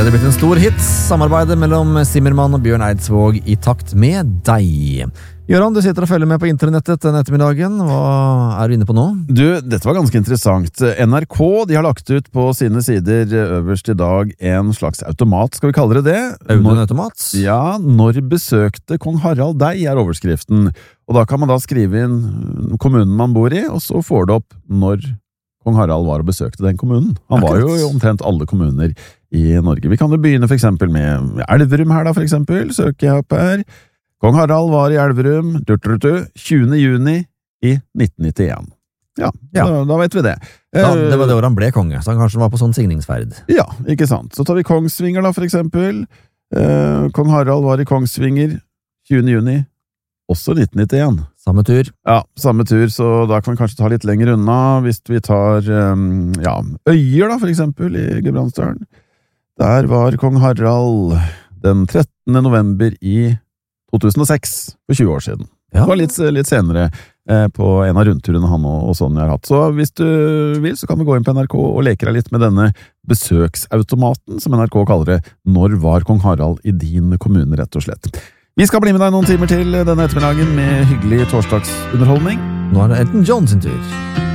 allerede blitt en stor hit. Samarbeidet mellom Zimmermann og Bjørn Eidsvåg I takt med deg. Gøran, du sitter og følger med på internettet denne ettermiddagen. Hva du inne på nå? Du, dette var ganske interessant. NRK de har lagt ut på sine sider øverst I dag en slags automat, skal vi kalle det det? Automat? Ja, når besøkte kong Harald deg overskriften. Og da kan man da skrive inn kommunen man bor I, og så får det opp når kong Harald var og besøkte den kommunen. Han var jo I omtrent alle kommuner I Norge. Vi kan jo begynne for eksempel med Elverum her da, for eksempel. Søker jeg opp her. Kong Harald var I Elverum 20. juni I 1991. Ja. Da vet vi det. Det var det år han ble konge, så han kanskje var på sånn signingsferd. Ja, ikke sant. Så tar vi Kongsvinger da, for eksempel. Kong Harald var I Kongsvinger 20. juni, også 1991. Samme tur. Ja, samme tur, så da kan vi kanskje ta litt lenger unna, hvis vi tar Øyer da, for eksempel, I Gudbrandsdalen. Der var kong Harald den 13. november I 2006, for 20 år siden. Ja. Det var litt senere på en av rundturene han og Sonja har hatt. Så hvis du vil, så kan du gå inn på NRK og leke deg litt med denne besøksautomaten, som NRK kaller det, når var kong Harald I din kommune, rett og slett. Vi skal bli med deg noen timer til denne ettermiddagen med hyggelig torsdagsunderholdning. Nå det Elton John sin tur.